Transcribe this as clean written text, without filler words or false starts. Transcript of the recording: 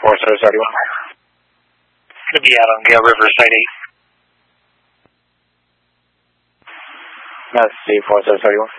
4731. Going to be out on Gale River, Site 8. That's C 4731.